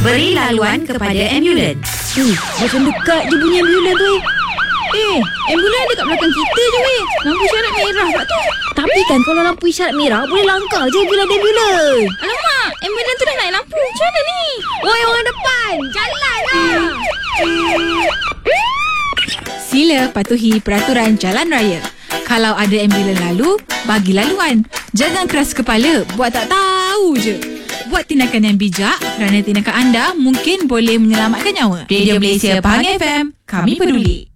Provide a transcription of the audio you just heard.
Beri laluan kepada ambulans. Macam dekat je bunyi ambulans tu. Ambulans dekat belakang kita je weh. Lampu isyarat merah pula tu. Tapi kan kalau lampu isyarat merah boleh langkah je bila ada ambulans. Alamak, ambulans tu dah naik lampu. Macam mana ni? Woi, orang depan, jalan lah. Sila patuhi peraturan jalan raya. Kalau ada ambulans lalu, bagi laluan. Jangan keras kepala, buat tak tahu je. Buat tindakan yang bijak kerana tindakan anda mungkin boleh menyelamatkan nyawa. Radio Malaysia Pahang FM, kami peduli.